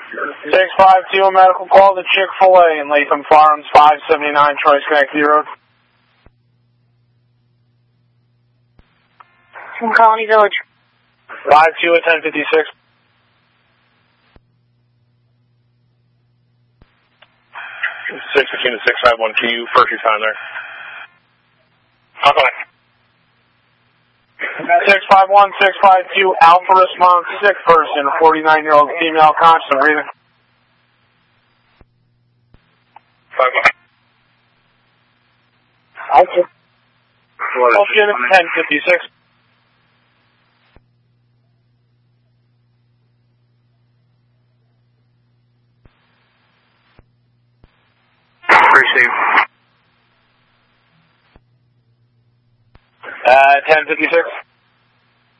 652, a medical call to Chick-fil-A in Latham Farms, 579 Troy Schenectady Road. From Colony Village. 52 at 1056. Six between the 651 QU, first responder there. Okay. 651, 652, Alpha response, sick person, 49-year-old female, constant breathing. 5-1. Okay. Ocean 1056. Receive. 1056.